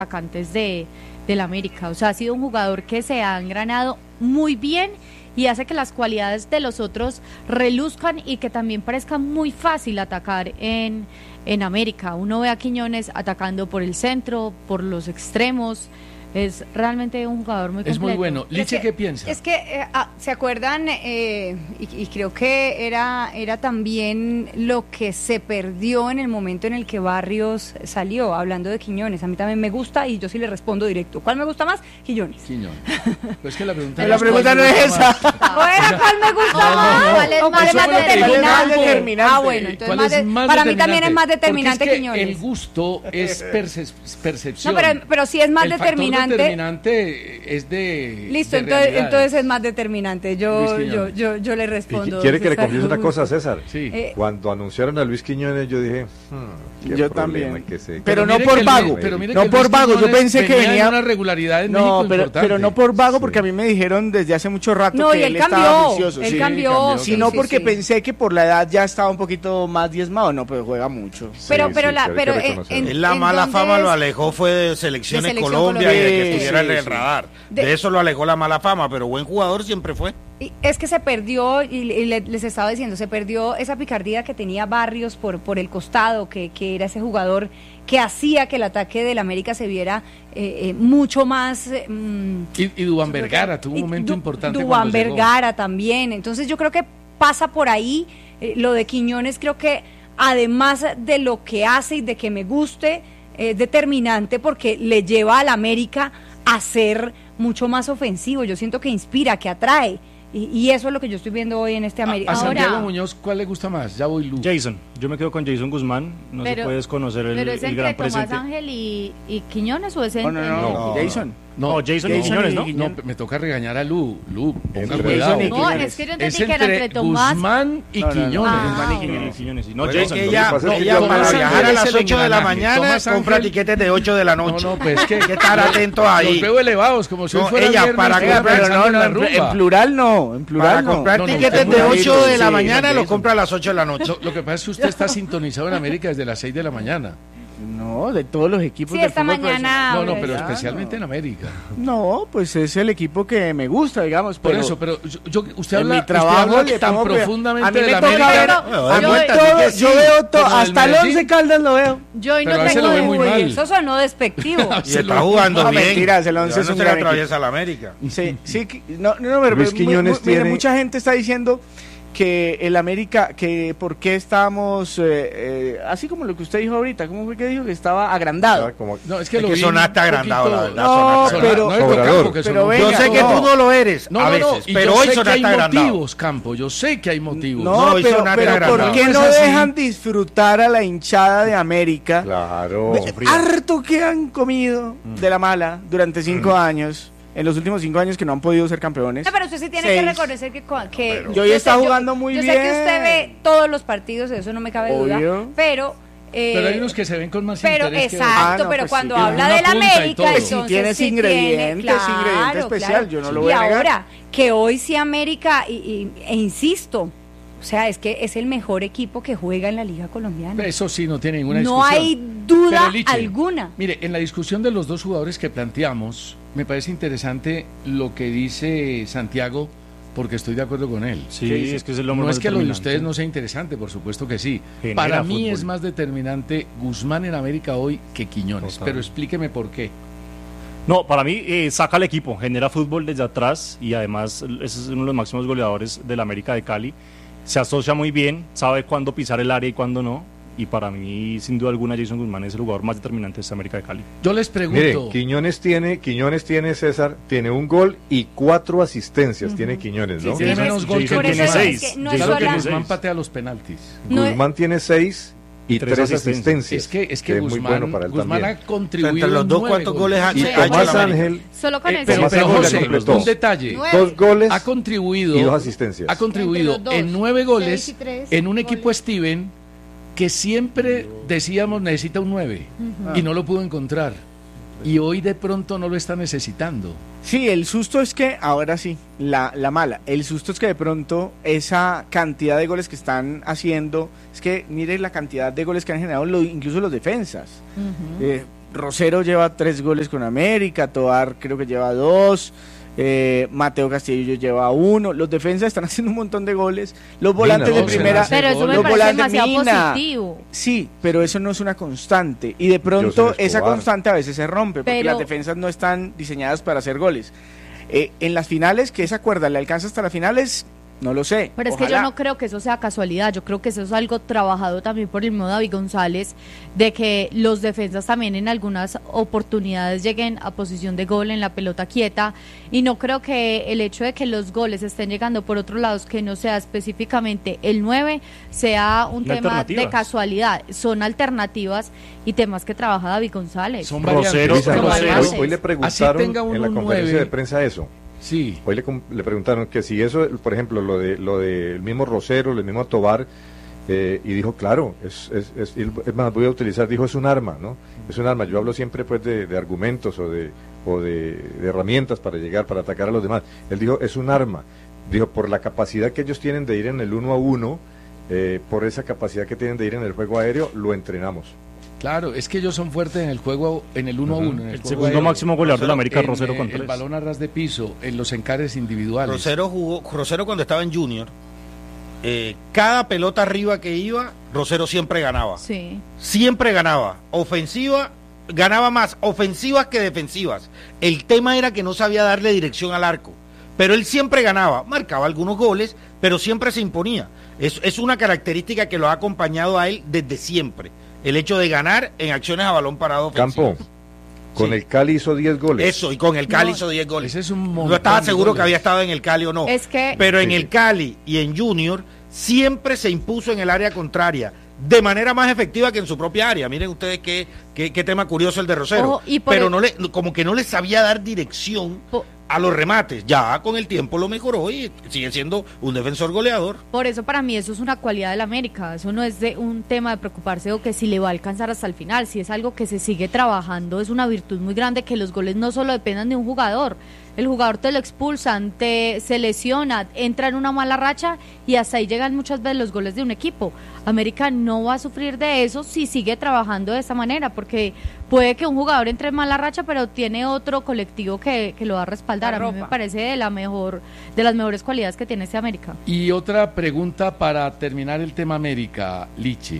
atacantes del América. O sea, ha sido un jugador que se ha engranado muy bien y hace que las cualidades de los otros reluzcan y que también parezca muy fácil atacar en América. Uno ve a Quiñones atacando por el centro, por los extremos. Es realmente un jugador muy completo. Es muy bueno. Liche, ¿qué piensa? Es que, ¿se acuerdan? Y creo que era también lo que se perdió en el momento en el que Barrios salió, hablando de Quiñones. A mí también me gusta y yo sí le respondo directo. ¿Cuál me gusta más? Quiñones. Pues que la pregunta, no es esa. Bueno, ¿cuál me gusta más? ¿Cuál es más determinante? Bueno, entonces para mí también es más determinante Quiñones. El gusto es percepción. No, pero sí es más determinante. Determinante es de. Listo, entonces es más determinante. Yo le respondo. ¿Quiere que le confiese una cosa, César? Sí. Cuando anunciaron a Luis Quiñones, yo dije, yo también. Pero no por vago. No por vago. Yo pensé que venía una regularidad en México importante. Pero no por vago, porque a mí me dijeron desde hace mucho rato que él estaba juicioso. Él cambió. Sino porque pensé que por la edad ya estaba un poquito más diezmado. No, pero juega mucho. Pero la mala fama lo alejó fue de selecciones Colombia y de que estuviera en el radar. De eso lo alejó la mala fama, pero buen jugador siempre fue. Es que se perdió, y les estaba diciendo, se perdió esa picardía que tenía Barrios por el costado, que era ese jugador que hacía que el ataque del América se viera mucho más... y Duván Vergara tuvo un momento importante. Duván Vergara también. Entonces yo creo que pasa por ahí. Lo de Quiñones creo que además de lo que hace y de que me guste, es determinante porque le lleva al América a ser mucho más ofensivo. Yo siento que inspira, que atrae, y eso es lo que yo estoy viendo hoy en este América. A Santiago Muñoz, ¿cuál le gusta más? Ya voy, Lu. Jason, yo me quedo con Jason Guzmán. No se puede desconocer el gran presente. ¿Pero es entre Tomás Ángel y Quiñones o es entre...? No. Jason. Jason y Quiñones, ¿no? No, me toca regañar a Lu, ponga Jason cuidado. No, es que yo entendí que era entre Tomás... Guzmán y Quiñones. Guzmán y Quiñones. No, Jason. Ella para viajar a las 8 de la mañana compra tiquetes de 8 de la noche. No, pues que estar atento ahí. Los veo elevados, como si fuera ella para en plural no. Para comprar tiquetes de 8 de la mañana lo compra a las 8 de la noche. Lo que pasa es que usted está sintonizado en América desde las 6 de la mañana. No, de todos los equipos de esta mañana. No, pero especialmente en América. No, pues es el equipo que me gusta, digamos. Por eso, pero usted habla, mi trabajo usted habla tan profundamente de la América. Yo veo todo, hasta el 11 Caldas lo veo. Yo hoy no tengo eso sonó despectivo. Y está jugando bien. Mentiras, el 11 es un gran atraviesa la América. Sí, no, pero Luis Quiñones tiene... mucha gente está diciendo que el América, que por qué estábamos así como lo que usted dijo ahorita, ¿cómo fue que dijo? Que estaba agrandado. No, es que sonaste agrandado, la verdad. No, pero yo sé que tú no lo eres a veces, pero hoy sonaste agrandado. Hay motivos, Campo, yo sé que hay motivos. No, pero ¿por qué no dejan disfrutar a la hinchada de América? Claro. Harto que han comido de la mala durante 5 años. En los últimos 5 años que no han podido ser campeones. No, pero usted sí tiene que reconocer que yo hoy está jugando muy bien. Yo sé que usted ve todos los partidos, eso no me cabe duda, pero hay unos que se ven con más interés. Exacto, pero cuando habla del América, entonces tienes ingrediente especial, yo no lo voy a negar. Y ahora, que hoy sí América, e insisto, o sea, es que es el mejor equipo que juega en la Liga Colombiana. Eso sí, no tiene ninguna discusión. No hay duda alguna. Mire, en la discusión de los dos jugadores que planteamos, me parece interesante lo que dice Santiago, porque estoy de acuerdo con él. Sí, es que es el no es que lo de ustedes no sea interesante, por supuesto que sí. Para mí es más determinante Guzmán en América hoy que Quiñones, pero explíqueme por qué. No, para mí saca al equipo, genera fútbol desde atrás y además es uno de los máximos goleadores del América de Cali. Se asocia muy bien, sabe cuándo pisar el área y cuándo no. Y para mí, sin duda alguna, Jason Guzmán es el jugador más determinante de esta América de Cali. Yo les pregunto... Mire, Quiñones tiene, César, tiene 1 gol y 4 asistencias, tiene Quiñones, ¿no? Sí, tiene menos gol que tiene 6. Claro que Guzmán patea los penaltis. Guzmán tiene 6 y 3 asistencias. Es que Guzmán ha contribuido. Entre los dos, ¿cuántos goles ha hecho? Tomás Ángel... Solo con el pero José, un detalle. 2 goles ha contribuido, y 2 asistencias. Ha contribuido en 9 goles en un equipo Steven que siempre decíamos necesita un 9 y no lo pudo encontrar. Y hoy de pronto no lo está necesitando. Sí, el susto es que, ahora sí, la mala, el susto es que de pronto esa cantidad de goles que están haciendo, es que mire la cantidad de goles que han generado incluso los defensas. Rosero lleva 3 goles con América, Tobar creo que lleva 2, Mateo Castillo lleva 1, los defensas están haciendo un montón de goles, los volantes de primera, pero eso me parece demasiado positivo. Sí, pero eso no es una constante, y de pronto esa constante a veces se rompe, porque las defensas no están diseñadas para hacer goles. En las finales, que esa cuerda le alcanza hasta las finales, no lo sé. Pero es que yo no creo que eso sea casualidad, yo creo que eso es algo trabajado también por el mismo David González, de que los defensas también en algunas oportunidades lleguen a posición de gol en la pelota quieta, y no creo que el hecho de que los goles estén llegando por otros lados, que no sea específicamente el 9, sea un tema de casualidad, son alternativas y temas que trabaja David González. Son variantes. Hoy le preguntaron en la conferencia de prensa eso. Sí. Hoy le preguntaron que si eso, por ejemplo, lo de el mismo Rosero, el mismo Tobar, y dijo, claro, es más, voy a utilizar, dijo, es un arma, ¿no? Es un arma. Yo hablo siempre pues de argumentos o de herramientas para llegar, para atacar a los demás. Él dijo, es un arma. Dijo, por la capacidad que ellos tienen de ir en el 1-1, por esa capacidad que tienen de ir en el juego aéreo, lo entrenamos. Claro, es que ellos son fuertes en el juego, en el 1-1. El segundo máximo goleador de la América, Rosero, con 3. El balón a ras de piso, en los encares individuales. Rosero cuando estaba en Junior, cada pelota arriba que iba, Rosero siempre ganaba. Sí. Siempre ganaba. Ofensiva, ganaba más ofensivas que defensivas. El tema era que no sabía darle dirección al arco. Pero él siempre ganaba, marcaba algunos goles, pero siempre se imponía. Es una característica que lo ha acompañado a él desde siempre. El hecho de ganar en acciones a balón parado ofensivo. Campo, con el Cali hizo 10 goles. Eso, y con el Cali hizo 10 goles. Ese es un montón. No estaba seguro que había estado en el Cali o no. Pero en el Cali y en Junior siempre se impuso en el área contraria de manera más efectiva que en su propia área. Miren ustedes qué tema curioso el de Rosero. Pero como que no le sabía dar dirección a los remates. Ya con el tiempo lo mejoró y sigue siendo un defensor goleador. Por eso para mí eso es una cualidad del América. Eso no es de un tema de preocuparse o que si le va a alcanzar hasta el final. Si es algo que se sigue trabajando, es una virtud muy grande que los goles no solo dependan de un jugador. El jugador te lo expulsan, se lesiona, entra en una mala racha y hasta ahí llegan muchas veces los goles de un equipo. América no va a sufrir de eso si sigue trabajando de esa manera, porque puede que un jugador entre en mala racha, pero tiene otro colectivo que lo va a respaldar. A mí me parece de las mejores cualidades que tiene este América. Y otra pregunta para terminar el tema América, Lichi.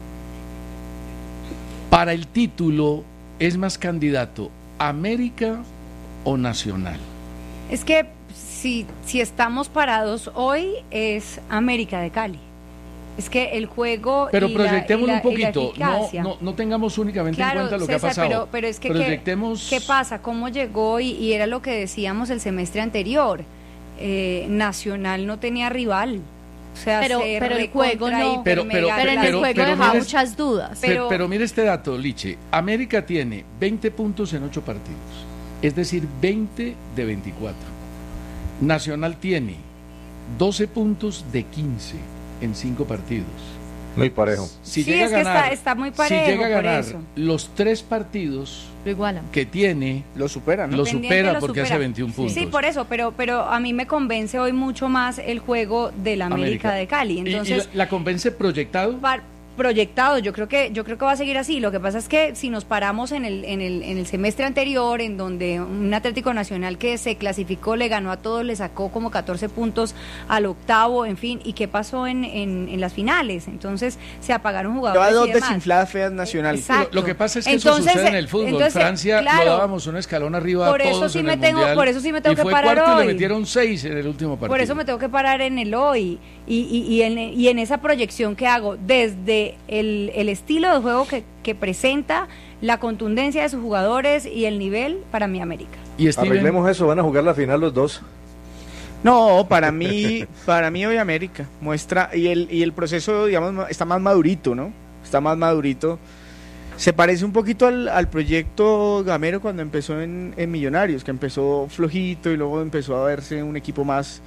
Para el título, ¿es más candidato América o Nacional? Es que si estamos parados hoy es América de Cali. Es que el juego pero proyectémoslo un poquito, no tengamos únicamente en cuenta lo que ha pasado. Pero es que proyectemos... ¿qué pasa? ¿Cómo llegó? Y era lo que decíamos el semestre anterior. Nacional no tenía rival. O sea, pero el juego no, pero en el juego deja muchas dudas. Pero mire este dato, Liche. América tiene 20 puntos en 8 partidos, es decir, 20 de 24. Nacional tiene 12 puntos de 15 en 5 partidos. Muy parejo. Si llega a ganar, está muy parejo. Si llega a ganar los 3 partidos lo igualan, que tiene, lo supera, ¿no? Lo supera porque hace 21 puntos. Sí, por eso, pero a mí me convence hoy mucho más el juego del América de Cali. Entonces, ¿Y la convence proyectado? Proyectado, yo creo que va a seguir así. Lo que pasa es que si nos paramos en el semestre anterior, en donde un Atlético Nacional que se clasificó, le ganó a todos, le sacó como 14 puntos al octavo, en fin, ¿y qué pasó en las finales? Entonces se apagaron jugadores. Lleva 2 desinfladas feas Nacional. Exacto. Lo que pasa es que eso sucede en el fútbol. Francia lo dábamos un escalón arriba a todos en el Mundial. Por eso sí me tengo que parar cuarto hoy. Y le metieron 6 en el último partido. Por eso me tengo que parar en el hoy y en esa proyección que hago desde el estilo de juego que presenta, la contundencia de sus jugadores y el nivel para mi América. ¿Y arreglemos eso? ¿Van a jugar la final los dos? No, para mí hoy América muestra y el proceso, digamos, está más madurito, ¿no? Está más madurito. Se parece un poquito al proyecto Gamero cuando empezó en Millonarios, que empezó flojito y luego empezó a verse un equipo más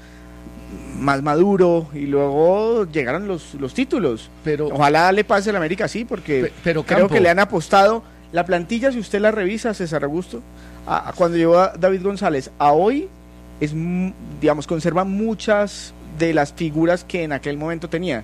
maduro y luego llegaron los títulos. Pero ojalá le pase a la América así, porque creo que le han apostado. La plantilla, si usted la revisa, César Augusto, cuando llegó a David González a hoy, conserva muchas de las figuras que en aquel momento tenía.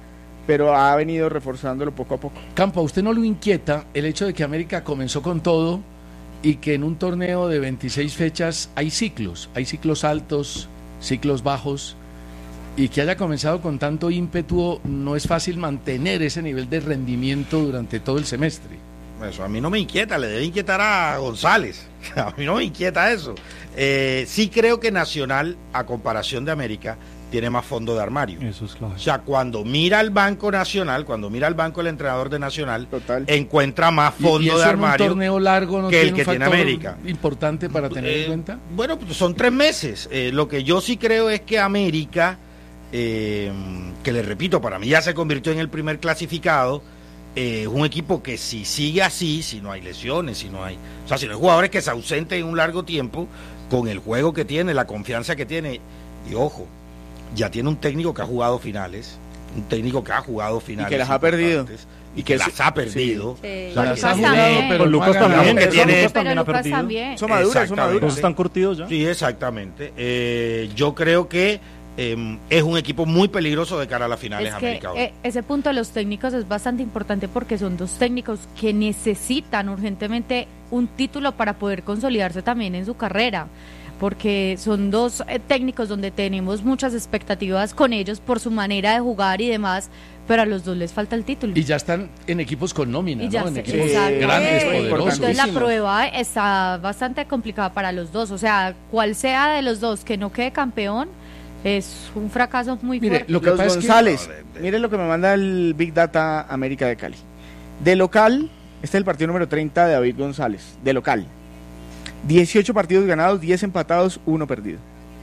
pero ha venido reforzándolo poco a poco. Campo, ¿a usted no lo inquieta el hecho de que América comenzó con todo y que en un torneo de 26 fechas hay ciclos altos, ciclos bajos, y que haya comenzado con tanto ímpetu? No es fácil mantener ese nivel de rendimiento durante todo el semestre. Eso a mí no me inquieta, le debe inquietar a González. A mí no me inquieta eso. Sí creo que Nacional, a comparación de América, tiene más fondo de armario. Eso es claro. O sea, cuando mira al Banco Nacional, cuando mira al banco el entrenador de Nacional, Total. encuentra más fondo ¿Y eso de armario en un torneo largo no que el tiene que un tiene factor América. Importante para tener en cuenta? Bueno, pues son 3 meses. Lo que yo sí creo es que América, que le repito, para mí ya se convirtió en el primer clasificado, es un equipo que si sigue así, si no hay lesiones, si no hay jugadores que se ausenten en un largo tiempo, con el juego que tiene, la confianza que tiene, y ojo, ya tiene un técnico que ha jugado finales, y que las ha perdido. Y que las ha perdido. Sí. O sea, Lucas que tiene- también. Con Lucas Claro, también. que tiene- Lucas Pero también ha Lucas perdido. también. Son maduras. Exactamente. Todos están curtidos ya. Sí, exactamente. Yo creo que es un equipo muy peligroso de cara a las finales Es que americanas. ese punto de los técnicos es bastante importante porque son 2 técnicos que necesitan urgentemente un título para poder consolidarse también en su carrera, porque son 2 técnicos donde tenemos muchas expectativas con ellos por su manera de jugar y demás, pero a los 2 les falta el título. Y ya están en equipos con nómina, Y ya ¿no? En sé, equipos exacto. grandes, poderosos. Entonces la prueba está bastante complicada para los 2, o sea, cual sea de los 2 que no quede campeón, es un fracaso muy Mire, fuerte. lo que Los pasa es que- González, mire lo que me manda el Big Data América de Cali. De local, este es el partido número 30 de David González, de local. 18 partidos ganados, 10 empatados, 1 perdido.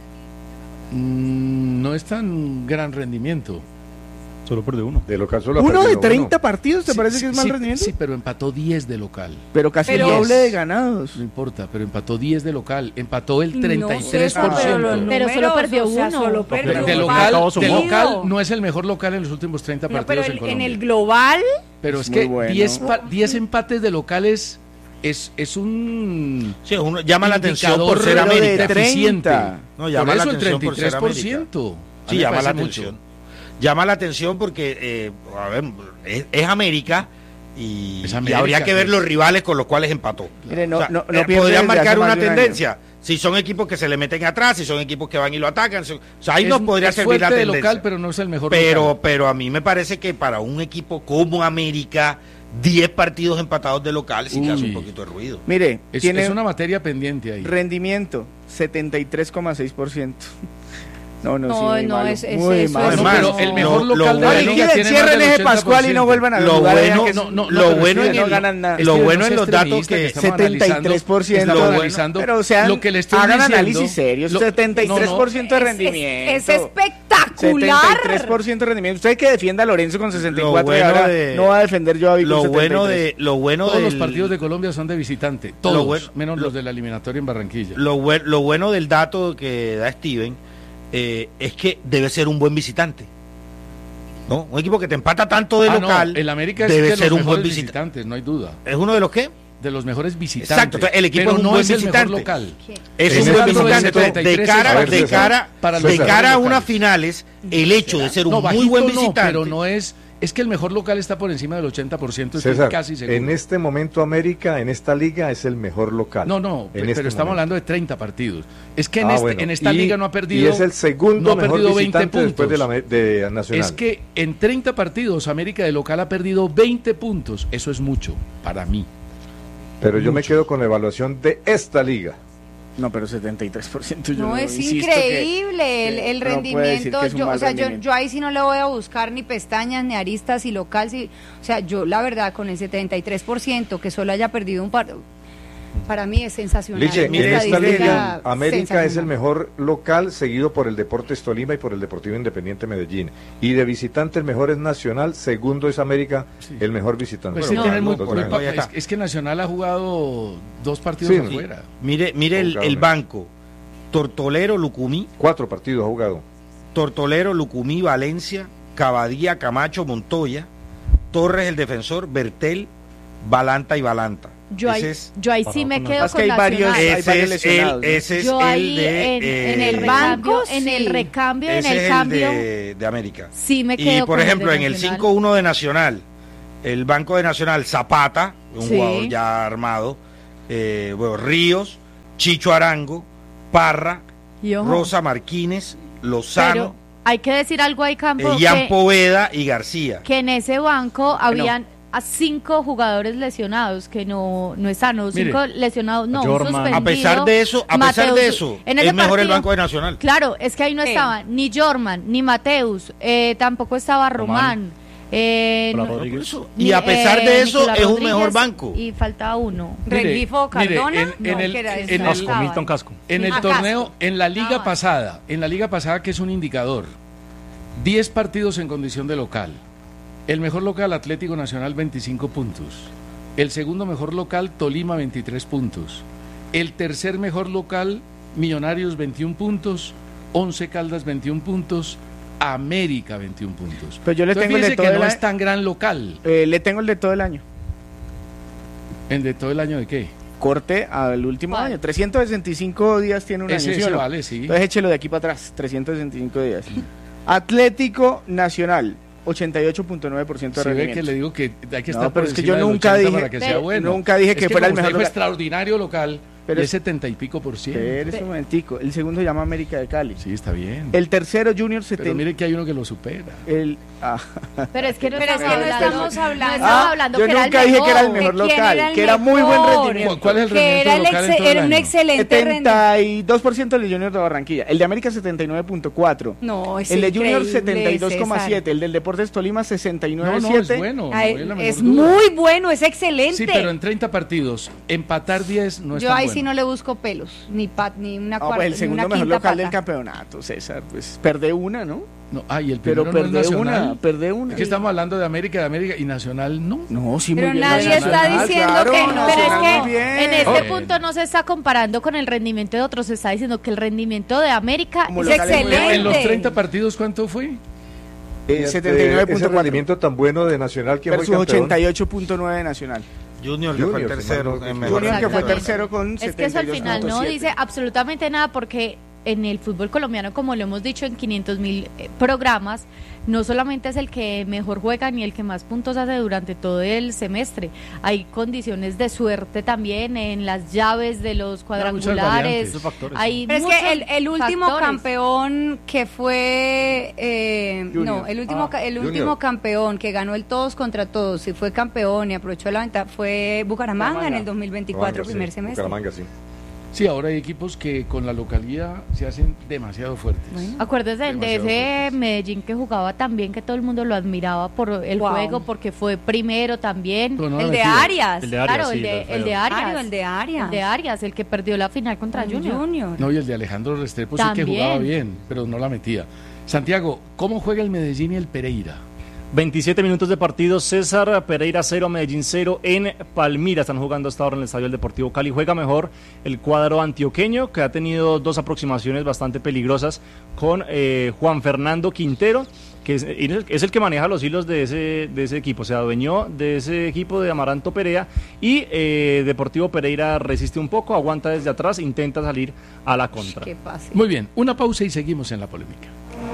No es tan gran rendimiento. Solo perdió uno. De local solo ha ¿Uno de perdido 30 partidos te Sí, parece sí, que es mal sí, rendimiento? Sí, pero empató 10 de local. Pero casi Pero- el doble de ganados. No importa, pero empató 10 de local. Empató el No 33%. sé, pero los Pero solo números, perdió o sea, uno. solo perdió de, un de partido. local no es el mejor local en los últimos 30 No, partidos pero en Colombia. en el global, Pero es Muy que bueno. 10 empates de locales es un Sí, uno llama la atención por indicador ser pero de América. 30. eficiente. No, llama Por la eso el atención por ser 33%. A Sí, mí me llama la parece atención. mucho. Llama la atención porque, a ver, es América y, Es y América, habría que ver pues. los rivales con los cuales empató. Mire, no pierde podrían desde hace marcar más una de un año. tendencia. Si son equipos que se le meten atrás, si son equipos que van y lo atacan. O sea, ahí nos podría es servir la fuerte de tendencia. local, pero no es el mejor local. Pero a mí me parece que para un equipo como América, 10 partidos empatados de local sí que hace un Uy. poquito de ruido. Mire, tiene Es una materia pendiente ahí. rendimiento 73,6%. No, No, sí, muy no, malo, es muy eso, malo. es Bueno, pero no. el mejor Lo local de la bueno- liga tiene más Cierren del ese Pascual y no 80%. vuelvan a Lo jugar. bueno- que No, es- no, lo pero bueno es en que el- no ganan nada. es lo que bueno no en sea los datos extremista, que- estamos 73%. estamos Bueno, analizando pero sean, lo que le estoy hagan diciendo. análisis serios. Lo- 73% de es rendimiento. espectacular. 73% de rendimiento. Usted que defienda a Lorenzo con 64 Lo y bueno ahora de- no va a defender yo a Vic con Lo 73. bueno Todos los del- partidos de Colombia son de visitante, todos, Lo bueno- menos lo- los de la eliminatoria en Barranquilla. Lo bueno del dato que da Steven es que debe ser un buen visitante. ¿No? Un equipo que te empata tanto de local no, el América es debe de ser los un buen mejores visitante. visitantes, no hay duda. ¿Es uno de los qué? De los mejores visitantes. Exacto, entonces el equipo pero es un no buen es el visitante. mejor local. Es En un este buen momento visitante. el Entonces, 73 de para los cara a locales. unas finales, el hecho de ser un No, muy bajito buen no, visitante. pero no es que el mejor local está por encima del 80%, estoy César, casi seguro. en este momento América, en esta liga, es el mejor local. No, En pero este estamos momento. hablando de 30 partidos. Es que Bueno, en esta y- liga no ha perdido. Y es el segundo no ha mejor perdido 20 visitante después puntos. de Nacional. Es que en 30 partidos América de local ha perdido 20 puntos. Eso es mucho para mí. Pero yo me mucho. quedo con la evaluación de esta liga. No, pero 73%. Yo No, es insisto increíble que el no puede decir rendimiento. que es un mal rendimiento. Yo ahí sí no le voy a buscar ni pestañas, ni aristas, y local. O sea, yo la verdad, con el 73%, que solo haya perdido un partido, para mí es sensacional. Liche, Una en esta estadística liga, América es el sensacional. mejor local, seguido por el Deportes Tolima y por el Deportivo Independiente Medellín. Y de visitante el mejor es Nacional, segundo es América, Sí. el mejor visitante. Pues Bueno, sí, tienen no, muy- por muy ahí. pa- Ya está. es que Nacional ha jugado 2 partidos Sí, afuera. Mire el Jugado, banco. Tortolero, Lucumí, 4 partidos ha jugado. Tortolero, Lucumí, Valencia, Cabadía, Camacho, Montoya, Torres el defensor, Bertel, Balanta y Balanta. Yo ahí sí me quedo con Nacional. Ese es el de... en el banco, en el recambio, en el cambio... de América. Sí me quedo y por ejemplo, en el 5-1 de Nacional, el Banco de Nacional, Zapata, un jugador ya armado, Ríos, Chicho Arango, Parra, Rosa Martínez, Lozano... Pero hay que decir algo ahí, Campo. Ian Poveda y García. Que en ese banco habían... a 5 jugadores lesionados que no están, 5 lesionados, no, suspendido. A pesar de eso, es mejor el Banco de Nacional. Claro, es que ahí no estaban ni Jorman, ni Mateus, tampoco estaba Román. Y a pesar de eso, Nicolás es un mejor banco. Y faltaba uno. Rengifo Cardona, Milton Casco. En el torneo, en la liga pasada, que es un indicador, 10 partidos en condición de local. El mejor local, Atlético Nacional, 25 puntos. El segundo mejor local, Tolima, 23 puntos. El tercer mejor local, Millonarios, 21 puntos. 11 Caldas, 21 puntos. América, 21 puntos. Pero yo le tengo el de todo el año. No es tan gran local. Le tengo el de todo el año. ¿El de todo el año de qué? Corte al último año. 365 días tiene un año. Ese vale, sí. Entonces échelo de aquí para atrás. 365 días. Atlético Nacional. 88.9% de rendimiento. Que le digo que hay que estar pero es que yo nunca dije para que sea bueno. Nunca dije que fuera el mejor local. Extraordinario local. Pero es 70 y pico %. Espérese un momentico. El segundo se llama América de Cali. Sí, está bien. El tercero, Junior 70. Pero mire que hay uno que lo supera. Pero es que no estamos hablando yo nunca dije que era el mejor local, que era muy buen rendimiento. ¿Cuál es el rendimiento local en todo el año? Era un excelente rendimiento. 72% del Junior de Barranquilla. El de América 79.4. No, es el de Junior 72.7. El del Deportes Tolima 69.7. No, es bueno. Es muy bueno, es excelente. Sí, pero en 30 partidos, empatar 10 no es tan bueno. Si no le busco pelos, ni una cuarta, pues el segundo mejor local del campeonato, César, pues perde una, ¿no? Y el primero pero no es Nacional. Perde una. Es que estamos hablando de América y Nacional no. No, sí, pero muy bien. Nadie está diciendo que no. Pero es que en este punto no se está comparando con el rendimiento de otros, se está diciendo que el rendimiento de América es excelente. En los 30 partidos, ¿cuánto fue? 79.4. Ese rendimiento tan bueno de Nacional que fue campeón. 88.9 de Nacional. Junior que fue el tercero. Junior que fue tercero con 72.7. Es que eso al final no dice absolutamente nada porque en el fútbol colombiano, como lo hemos dicho en 500.000 programas, no solamente es el que mejor juega ni el que más puntos hace durante todo el semestre. Hay condiciones de suerte también en las llaves de los cuadrangulares. Hay pero es que el último campeón que fue el último campeón que ganó el todos contra todos y fue campeón y aprovechó la ventaja fue Bucaramanga en el 2024 primer semestre. Bucaramanga, sí. Sí, ahora hay equipos que con la localidad se hacen demasiado fuertes. Bueno, acuérdese de ese Medellín que jugaba tan bien que todo el mundo lo admiraba por el juego, porque fue primero también. El de Arias. El de Arias, el que perdió la final contra Junior. No, y el de Alejandro Restrepo sí que jugaba bien, pero no la metía. Santiago, ¿cómo juega el Medellín y el Pereira? 27 minutos de partido, César, Pereira 0, Medellín 0 en Palmira. Están jugando hasta ahora en el Estadio del Deportivo Cali. Juega mejor el cuadro antioqueño, que ha tenido 2 aproximaciones bastante peligrosas con Juan Fernando Quintero, que es el que maneja los hilos de ese equipo. Se adueñó de ese equipo de Amaranto Perea y Deportivo Pereira resiste un poco, aguanta desde atrás, intenta salir a la contra. Muy bien, una pausa y seguimos en la polémica.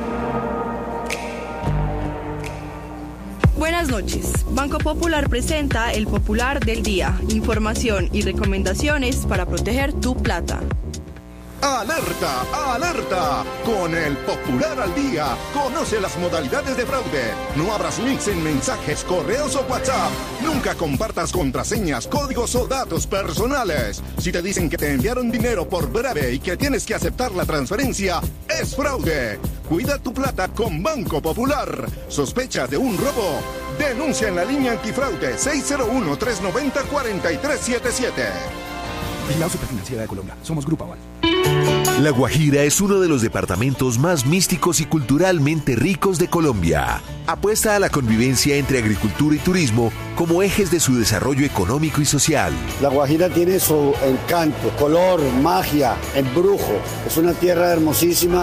Buenas noches. Banco Popular presenta el Popular del Día. Información y recomendaciones para proteger tu plata. ¡Alerta! ¡Alerta! Con el Popular al Día, conoce las modalidades de fraude. No abras links en mensajes, correos o WhatsApp. Nunca compartas contraseñas, códigos o datos personales. Si te dicen que te enviaron dinero por breve y que tienes que aceptar la transferencia, es fraude. Cuida tu plata con Banco Popular. ¿Sospecha de un robo? Denuncia en la línea antifraude 601-390-4377. Vigilado Superfinanciera de Colombia. Somos Grupo Aval. La Guajira es uno de los departamentos más místicos y culturalmente ricos de Colombia. Apuesta a la convivencia entre agricultura y turismo como ejes de su desarrollo económico y social. La Guajira tiene su encanto, color, magia, embrujo. Es una tierra hermosísima.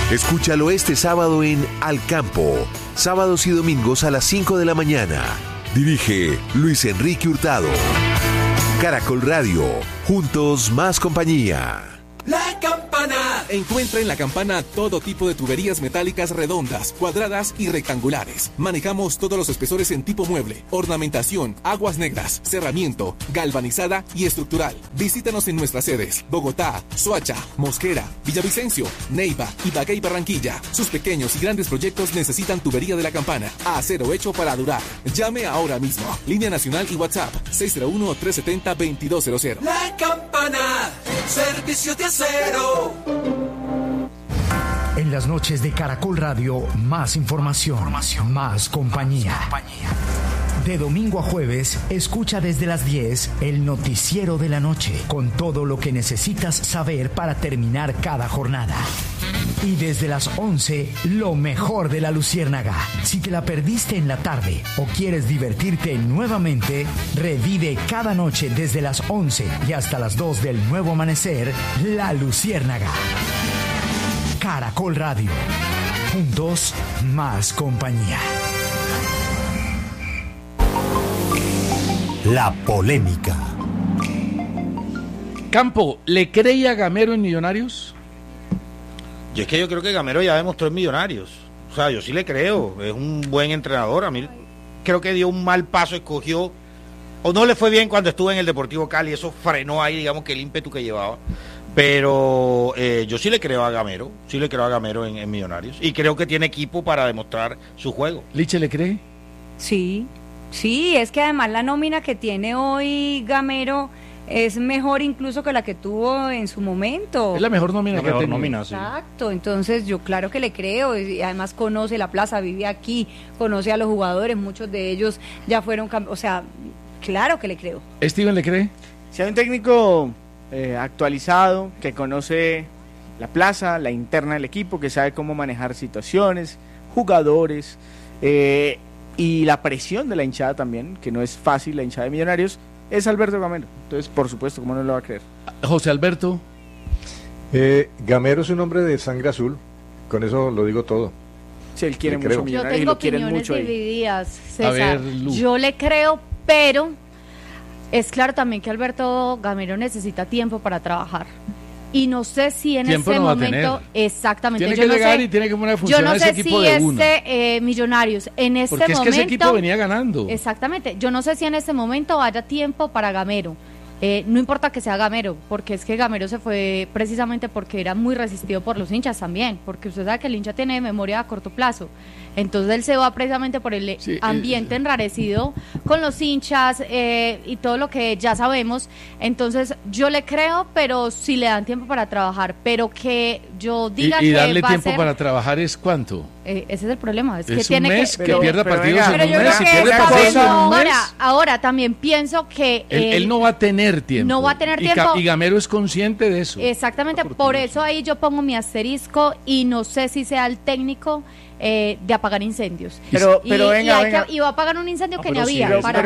Escúchalo este sábado en Al Campo, sábados y domingos a las 5 de la mañana. Dirige Luis Enrique Hurtado. Caracol Radio, juntos más compañía. La Campana. Encuentra en La Campana todo tipo de tuberías metálicas redondas, cuadradas y rectangulares. Manejamos todos los espesores en tipo mueble, ornamentación, aguas negras, cerramiento, galvanizada y estructural. Visítanos en nuestras sedes: Bogotá, Soacha, Mosquera, Villavicencio, Neiva, Ibagué y Barranquilla. Sus pequeños y grandes proyectos necesitan tubería de La Campana. Acero hecho para durar. Llame ahora mismo. Línea nacional y WhatsApp 601-370-2200. La Campana. Servicio de acero. En las noches de Caracol Radio, más información, más compañía. De domingo a jueves, escucha desde las 10 el noticiero de la noche, con todo lo que necesitas saber para terminar cada jornada. Y desde las 11, lo mejor de La Luciérnaga. Si te la perdiste en la tarde o quieres divertirte nuevamente, revive cada noche desde las 11 y hasta las 2 del nuevo amanecer, La Luciérnaga. Caracol Radio. Juntos, más compañía. La polémica. Campo, ¿le cree a Gamero en Millonarios? Yo creo que Gamero ya demostró en Millonarios. O sea, yo sí le creo. Es un buen entrenador. A mí creo que dio un mal paso, escogió, o no le fue bien cuando estuvo en el Deportivo Cali. Eso frenó ahí, digamos, que el ímpetu que llevaba. Pero yo sí le creo a Gamero. Sí le creo a Gamero en Millonarios. Y creo que tiene equipo para demostrar su juego. ¿Liche le cree? Sí, es que además la nómina que tiene hoy Gamero es mejor incluso que la que tuvo en su momento. Es la mejor nómina que ha tenido. Sí. Exacto, entonces yo claro que le creo, y además conoce la plaza, vive aquí, conoce a los jugadores, muchos de ellos ya fueron, o sea, claro que le creo. ¿Steven le cree? Si hay un técnico actualizado, que conoce la plaza, la interna del equipo, que sabe cómo manejar situaciones, jugadores, y la presión de la hinchada también, que no es fácil la hinchada de Millonarios, es Alberto Gamero. Entonces, por supuesto, ¿cómo no lo va a creer? José Alberto. Gamero es un hombre de sangre azul, con eso lo digo todo. Sí, él quiere mucho Millonarios y lo quieren mucho ahí. Divididas, César. A ver, yo le creo, pero es claro también que Alberto Gamero necesita tiempo para trabajar. Y no sé si en este momento, exactamente, tiene que llegar y tiene que poner a funcionar ese equipo de uno. Millonarios en este momento, porque es que ese equipo venía ganando. Exactamente, yo no sé si en este momento haya tiempo para Gamero. No importa que sea Gamero, porque es que Gamero se fue precisamente porque era muy resistido por los hinchas también, porque usted sabe que el hincha tiene memoria a corto plazo. Entonces él se va precisamente por el ambiente enrarecido con los hinchas y todo lo que ya sabemos. Entonces yo le creo, pero si le dan tiempo para trabajar, pero que yo diga que darle va tiempo a ser, para trabajar es ¿cuánto? Ese es el problema, es que un tiene mes que pierda partidos en un mes, si pierde partidos en un mes. Ahora también pienso que él no va a tener tiempo. No va a tener tiempo. Y Gamero es consciente de eso. Exactamente, por eso ahí yo pongo mi asterisco y no sé si sea el técnico de apagar incendios. Pero venga. Y va a apagar un incendio que ni había.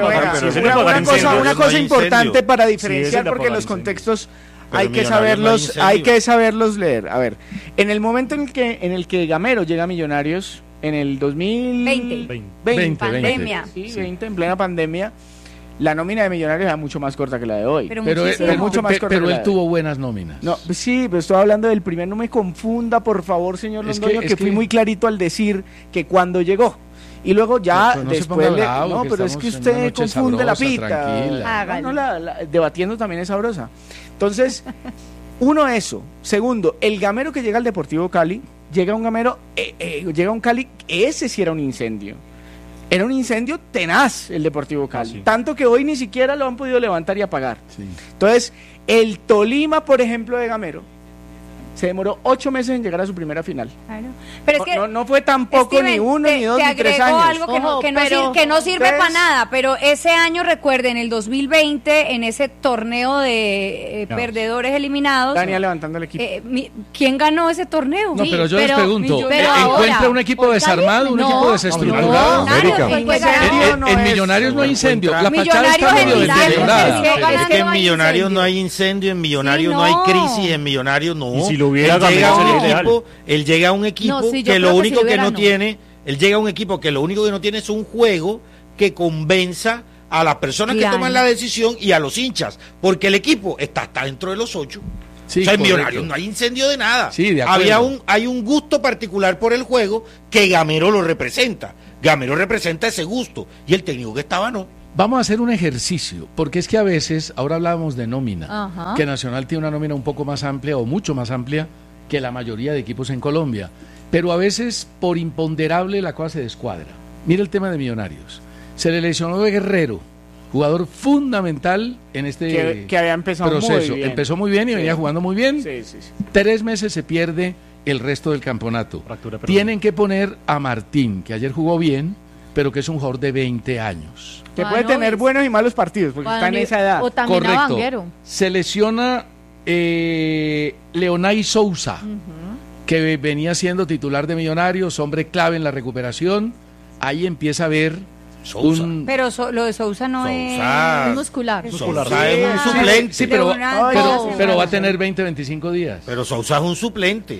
Una cosa importante para diferenciar, porque los contextos hay que saberlos leer. A ver, en el momento en el que Gamero llega a Millonarios, en el 2020, pandemia. Sí, 20, en plena pandemia, la nómina de Millonarios era mucho más corta que la de hoy. Pero él tuvo buenas nóminas. No, sí, pero estoy hablando del primer. No me confunda, por favor, señor Londoño, que fui muy clarito al decir que cuando llegó. Y luego ya después pero es que usted confunde la pita. Debatiendo también es sabrosa. Entonces, uno, eso. Segundo, el Gamero que llega al Deportivo Cali, llega un Cali, ese sí era un incendio. Era un incendio tenaz el Deportivo Cali, tanto que hoy ni siquiera lo han podido levantar y apagar. Entonces, el Tolima, por ejemplo, de Gamero, se demoró 8 meses en llegar a su primera final. Claro. Pero es que no fue tampoco Steven, ni 1, ni 2, ni 3 años. Algo que no sirve para nada, pero ese año, recuerden, el 2020, en ese torneo de perdedores eliminados. Daniel levantando el equipo. ¿Quién ganó ese torneo? No, pero yo les pregunto, ¿encuentra un equipo desarmado, un equipo desestructurado? En Millonarios no hay incendio. La fachada está medio deteriorada. Es que en Millonarios no hay incendio, en Millonarios no hay crisis, en Millonarios no. Él llega a un equipo que lo único que no tiene, es un juego que convenza a las personas que toman la decisión y a los hinchas, porque el equipo está dentro de los 8. Sí, o sea, en Millonarios no hay incendio de nada. Sí, de hay un gusto particular por el juego que Gamero lo representa. Gamero representa ese gusto y el técnico que estaba no. Vamos a hacer un ejercicio, porque es que a veces, ahora hablábamos de nómina, que Nacional tiene una nómina un poco más amplia o mucho más amplia que la mayoría de equipos en Colombia, pero a veces por imponderable la cosa se descuadra. Mira el tema de Millonarios. Se le lesionó de Guerrero, jugador fundamental en este que había empezado proceso. Muy bien. Empezó muy bien y venía jugando muy bien. Sí. 3 meses se pierde el resto del campeonato. Tienen que poner a Martín, que ayer jugó bien, pero que es un jugador de 20 años. Que puede tener buenos y malos partidos, porque está en esa edad. O también correcto. A Vanguero. Se lesiona Leonay Sousa, que venía siendo titular de Millonarios, hombre clave en la recuperación. Ahí empieza a ver pero lo de Sousa no es muscular. Sousa es un suplente. Sí, pero va a tener 20-25 días. Pero Sousa es un suplente.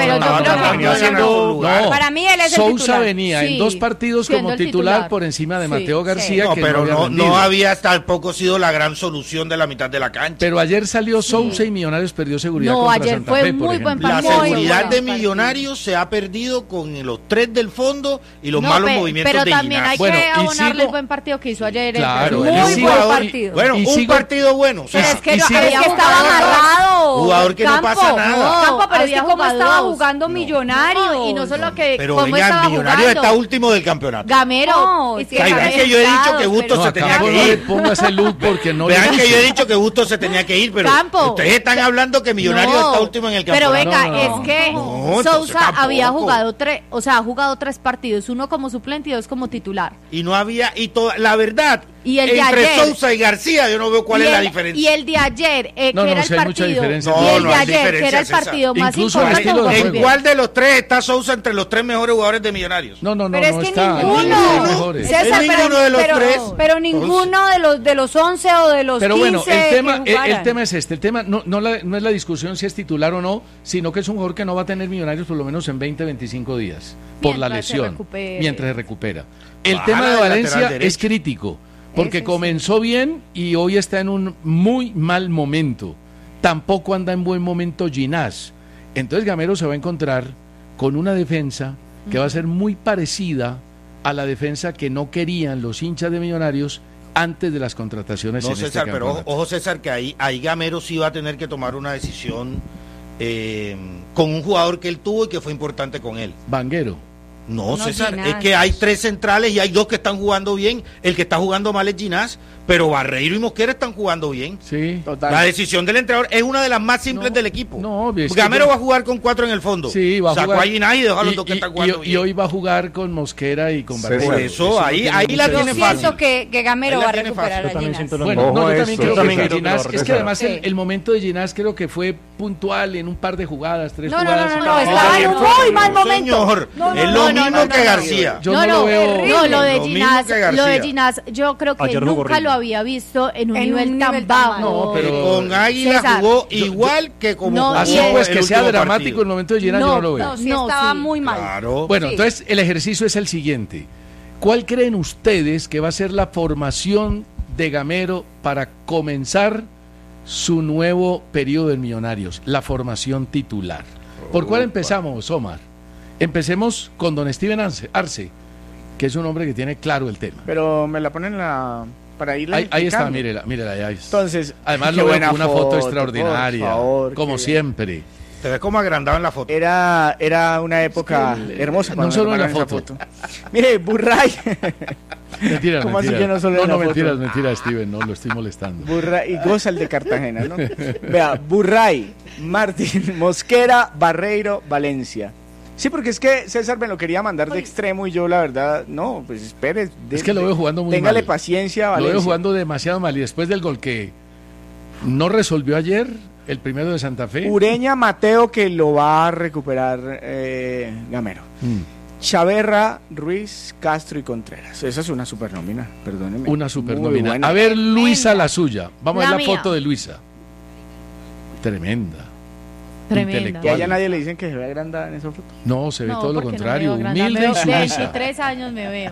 Para mí él es el Sousa titular. venía en 2 partidos como titular por encima de Mateo García. No, pero no había tampoco sido la gran solución de la mitad de la cancha. Pero ayer salió Sousa y Millonarios perdió seguridad contra ayer Santa fue Fe, muy buen la partido. seguridad de Millonarios se ha perdido con los 3 del fondo y los malos movimientos de Pero también hay que abonarle el buen partido que hizo ayer. Claro, muy buen partido. Bueno, un partido bueno. Pero es que estaba amarrado. Jugador que no pasa nada. Campo, pero es que cómo estaba jugando Millonarios. Y no solo que pero venga, Millonarios está último del campeonato. Gamero. Vean que yo he dicho que Bustos se tenía que ir. No le ponga ese look porque no. Vean que yo he dicho que Bustos se tenía que ir, pero ustedes están hablando que Millonarios está último en el campeonato. Pero venga, es que Sousa había jugado 3, o sea, ha jugado 3 partidos, 1 como suplente y 2 como titular. Y no había, la verdad, y el entre de ayer, Sousa y García yo no veo cuál es la diferencia. Y el de ayer, que era el partido, y el no de ayer, que era el partido más importante. ¿En cuál de los 3 está Sousa entre los 3 mejores jugadores de Millonarios? No pero es que está. Ninguno. César, ninguno de los 3. Pero ninguno de los 11 o de los 15. Pero bueno, el tema es este. El tema no es la discusión si es titular o no, sino que es un jugador que no va a tener Millonarios por lo menos en 20-25 días por la lesión, mientras se recupera. El tema de Valencia es crítico, porque comenzó bien y hoy está en un muy mal momento. Tampoco anda en buen momento Ginás. Entonces Gamero se va a encontrar con una defensa que va a ser muy parecida a la defensa que no querían los hinchas de Millonarios antes de las contrataciones. No, César, pero ojo César, que ahí Gamero sí va a tener que tomar una decisión con un jugador que él tuvo y que fue importante con él. Vanguero. No, César, es que hay 3 centrales y hay 2 que están jugando bien. El que está jugando mal es Ginás, pero Barreiro y Mosquera están jugando bien. Sí, total. La decisión del entrenador es una de las más simples del equipo. Gamero va a jugar con 4 en el fondo. Sí, va a jugar. Sacó a Ginás y dejó a los 2 que están jugando bien. Y hoy va a jugar con Mosquera y con Barreiro. Por eso, ahí la tiene fácil. Yo siento que Gamero va a recuperar a Ginás. Bueno, yo también creo que Ginás, es que además el momento de Ginás creo que fue puntual en un par de jugadas, 3 jugadas. No, estaba en un muy mal momento. Señor, es lo mismo que García. Yo no lo veo. Lo de Ginás, yo creo que nunca lo había visto en un nivel tan bajo. No, pero con Águila jugó igual que como así pues que sea dramático el momento de Ginás, yo no lo veo. No, sí estaba muy mal. Claro. Bueno, entonces el ejercicio es el siguiente. ¿Cuál creen ustedes que va a ser la formación de Gamero para comenzar su nuevo periodo en Millonarios? La formación titular. ¿Por cuál empezamos, Omar? Empecemos con don Steven Arce, que es un hombre que tiene claro el tema. Pero me la ponen para irla ahí está, mírela, ahí está. Entonces, además lo veo con una foto extraordinaria, favor, como siempre. Te ves como agrandado en la foto. Era una época hermosa. No solo en la foto. Mire, Burray. Mentiras. Mentira, Steven, no lo estoy molestando. Burray, y goza el de Cartagena, ¿no? Vea, Burray, Martín, Mosquera, Barreiro, Valencia. Sí, porque es que César me lo quería mandar de extremo y yo la verdad, no, pues espere. Es que lo veo jugando muy téngale mal. Paciencia, Valencia. Lo veo jugando demasiado mal y después del gol que no resolvió ayer, el primero de Santa Fe. Ureña, Mateo, que lo va a recuperar Gamero. Chaverra, Ruiz, Castro y Contreras. Esa es una supernómina, perdóneme. Una supernómina. A ver, Luisa, la suya. Vamos a ver la foto de Luisa. Tremenda. Tremenda. Y a ella nadie le dicen que se ve agrandada en esa foto. No, se ve todo lo contrario, no humilde y sumisa. 23 años me veo.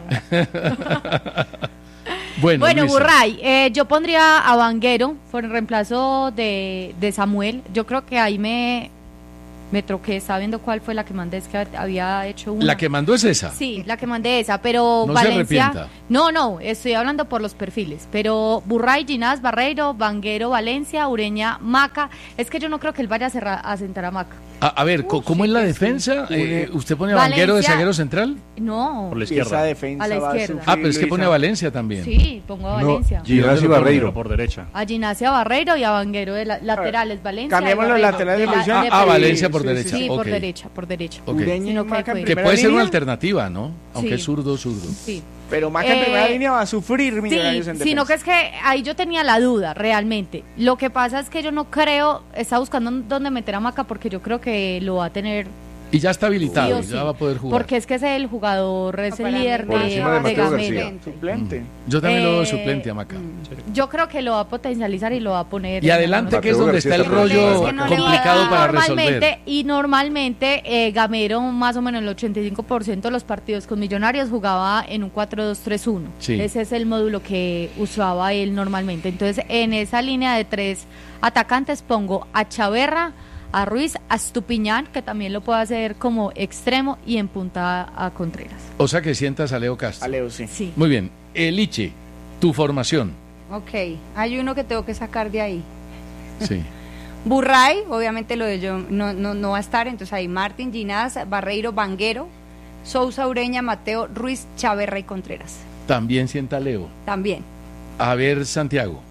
Bueno, Burray, yo pondría a Vanguero por el reemplazo de Samuel. Yo creo que ahí me troqué, sabiendo cuál fue la que mandé, es que había hecho una. ¿La que mandó es esa? Sí, la que mandé esa, pero no Valencia. Se arrepienta. No, estoy hablando por los perfiles, pero Burray, Ginás, Barreiro, Vanguero, Valencia, Ureña, Maca. Es que yo no creo que él vaya a sentar a Maca. A ver, ¿cómo es la defensa? ¿Usted pone a Vanguero de zaguero central? No. Por la izquierda. Esa defensa a la izquierda. Pero es que pone a Valencia también. Sí, pongo a Valencia. Ginás y Barreiro. Por derecha. A Ginás y a Barreiro y a Vanguero de laterales, Valencia. Cambiamos los laterales de posición. Valencia por derecha. Sí, okay. por derecha. Okay. Que puede ser una alternativa, ¿no? Aunque es zurdo. Sí. Pero Maca en primera línea va a sufrir Millonarios en defensa. Sino que es que ahí yo tenía la duda, realmente. Lo que pasa es que yo no creo, está buscando dónde meter a Maca porque yo creo que lo va a tener. Y ya está habilitado, sí, ya va a poder jugar. Porque es que es el jugador, es el líder de Gamero. Suplente. Yo también lo doy suplente a Maca. Yo creo que lo va a potencializar y lo va a poner. Y adelante, que es donde está el rollo complicado para resolver. Y normalmente Gamero, más o menos el 85% de los partidos con Millonarios jugaba en un 4-2-3-1. Sí. Ese es el módulo que usaba él normalmente. Entonces, en esa línea de 3 atacantes pongo a Chaverra, a Ruiz, a Estupiñán, que también lo puede hacer como extremo, y en punta a Contreras. O sea que sientas a Leo Castro. A Leo, sí. Muy bien. Liche, tu formación. Ok, hay uno que tengo que sacar de ahí. Sí. Burray, obviamente lo de yo no va a estar, entonces hay Martín, Ginás, Barreiro, Vanguero, Sousa, Ureña, Mateo, Ruiz, Chaverra y Contreras. También sienta a Leo. También. A ver, Santiago.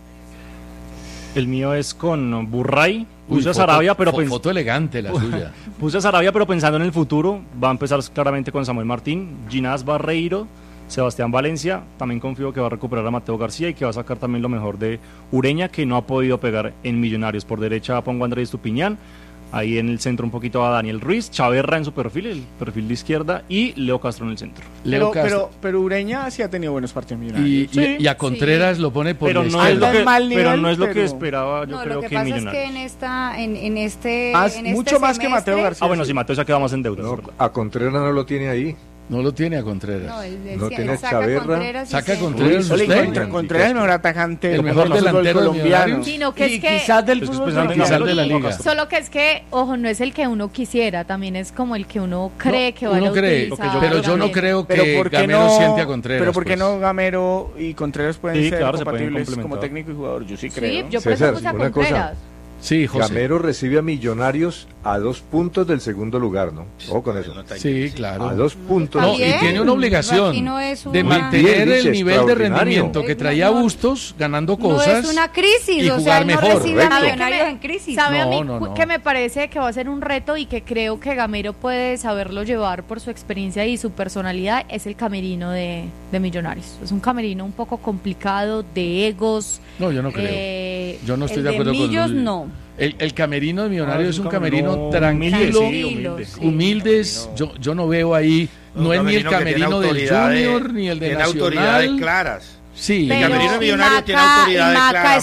El mío es con Burray. Puse a Sarabia, pero foto elegante la suya. Puse a Sarabia, pero pensando en el futuro, va a empezar claramente con Samuel Martín, Ginás, Barreiro, Sebastián Valencia. También confío que va a recuperar a Mateo García y que va a sacar también lo mejor de Ureña, que no ha podido pegar en Millonarios. Por derecha pongo a Andrés Estupiñán, ahí en el centro un poquito a Daniel Ruiz, Chaverra en su perfil, el perfil de izquierda, y Leo Castro en el centro. Pero Ureña sí ha tenido buenos partidos Millonarios. Y a Contreras lo pone por pero la no izquierda. Pero no es lo que esperaba, yo creo que que en Millonarios. Lo que pasa es que en este mucho más que Mateo García. Bueno, si Mateo se queda más en deuda. No, a Contreras no lo tiene ahí. No lo tiene a Contreras. No tiene Chaverra. Saca a Contreras. Contreras es el mejor atacante, el mejor delantero colombiano. Sino que es que quizás del fútbol quizás de la liga. Solo que es que, ojo, no es el que uno quisiera, también es como el que uno cree que va a utilizar. Pero yo no creo que Gamero siente a Contreras. Pero ¿por qué no Gamero y Contreras pueden ser compatibles como técnico y jugador? Yo sí creo. Sí, yo por eso puse a Contreras. Sí, José. Gamero recibe a Millonarios a 2 puntos del segundo lugar, ¿no? Ojo con eso. Sí, claro. A 2 puntos. No, y tiene una obligación de mantener el nivel de rendimiento que traía Bustos, ganando cosas. No es una crisis, y o jugar sea, mejor. No recibe a Millonarios en crisis. ¿Sabe a mí que me parece que va a ser un reto y que creo que Gamero puede saberlo llevar por su experiencia y su personalidad? Es el camerino de Millonarios. Es un camerino un poco complicado, de egos. No, yo no creo. Yo no estoy de acuerdo con Millos, no. El camerino de Millonarios es un camerino tranquilo, humildes. Yo no veo ahí, no es ni el camerino del Junior ni el de Nacional. Tiene autoridades claras. Sí, el camerino de Millonarios tiene autoridades claras.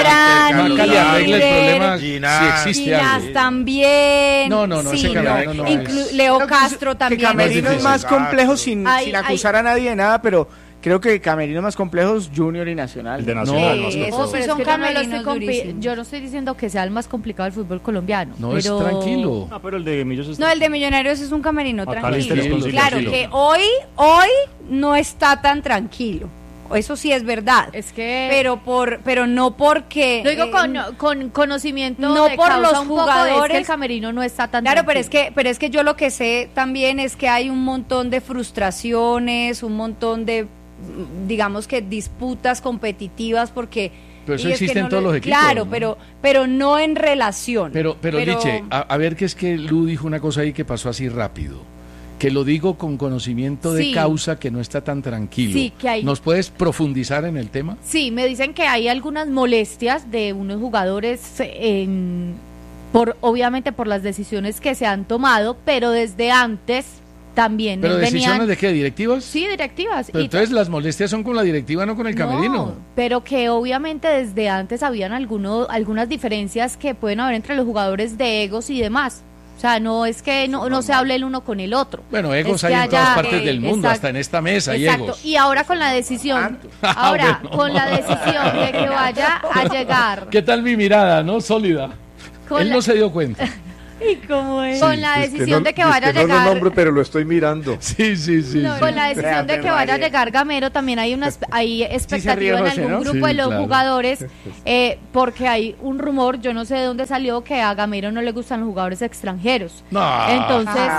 Maca le arregla el problema si existe algo. También. No, ese camerino no es. Leo Castro también. Que camerino es más complejo sin acusar a nadie de nada, pero creo que camerinos más complejos, Junior y Nacional. El de Nacional. Son camerinos yo no estoy diciendo que sea el más complicado del fútbol colombiano. No, pero es tranquilo. Pero el de Millos el de Millonarios es un camerino tranquilo. Claro, tranquilo. que hoy no está tan tranquilo. Eso sí es verdad. Es que pero no porque lo digo con conocimiento no de por causa los un poco jugadores, es que el camerino no está tan claro, tranquilo. pero es que yo lo que sé también es que hay un montón de frustraciones, un montón de, digamos que disputas competitivas porque pero eso existe en todos los equipos. Claro, ¿no? pero no en relación. Pero Liche, a ver que es que Lu dijo una cosa ahí que pasó así rápido. Que lo digo con conocimiento de causa, que no está tan tranquilo. Sí, que hay. ¿Nos puedes profundizar en el tema? Sí, me dicen que hay algunas molestias de unos jugadores obviamente por las decisiones que se han tomado, pero desde antes también ¿Pero decisiones de qué? ¿Directivas? Sí, directivas. Pero entonces las molestias son con la directiva, no con el camerino. No, pero que obviamente desde antes habían algunas diferencias que pueden haber entre los jugadores de egos y demás. O sea, no es que no se hable el uno con el otro. Bueno, egos hay en todas partes del mundo, hasta en esta mesa hay egos. Y ahora con la decisión, con la decisión de que vaya a llegar. ¿Qué tal mi mirada, no? Sólida. Él no se dio cuenta. ¿Y cómo es? Con la decisión de que vaya a llegar. No lo nombro, pero lo estoy mirando. Sí. Con la decisión de que vaya a llegar Gamero, también hay expectativa en algún grupo de los jugadores, porque hay un rumor, yo no sé de dónde salió, que a Gamero no le gustan los jugadores extranjeros. No. Entonces,